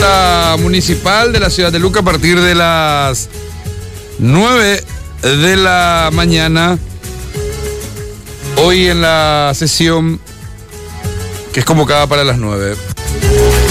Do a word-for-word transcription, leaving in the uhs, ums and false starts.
Junta Municipal de la ciudad de Luca a partir de las nueve de la mañana. Hoy en la sesión que es convocada para las nueve.